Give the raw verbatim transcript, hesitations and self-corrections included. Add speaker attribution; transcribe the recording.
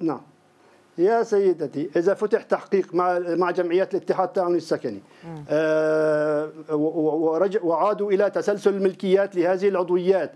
Speaker 1: نعم يا سيدتي، إذا فتح تحقيق مع مع جمعيات الاتحاد التعاوني السكني آه وعادوا إلى تسلسل الملكيات لهذه العضويات